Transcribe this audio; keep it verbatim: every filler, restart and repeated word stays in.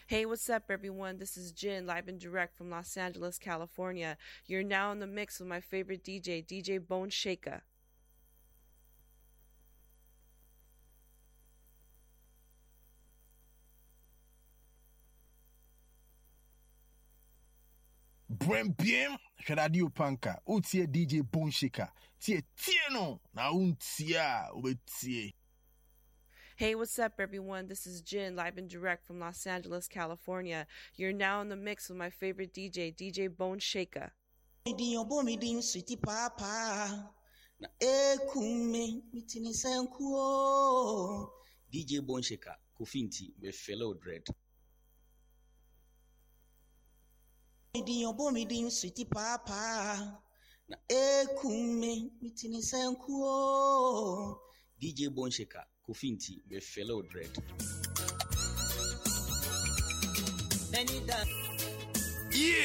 Hey, what's up, everyone? This is Jin, live and direct from Los Angeles, California. You're now in the mix with my favorite D J, D J Bone Shaker. Brembiem, Radio Panka, Utie D J Bone Shaker, Tie Tieno, na untia, ubetie. Hey, what's up, everyone? This is Jin, live and direct from Los Angeles, California. You're now in the mix with my favorite D J, D J Bone Shaker. D J Bone Shaker, Kofinti, with fellow dread. Diombo midin sweetie papa na ekume mitini senkuo D J Bone Shaker Kofinti with fellow dread. Yeah.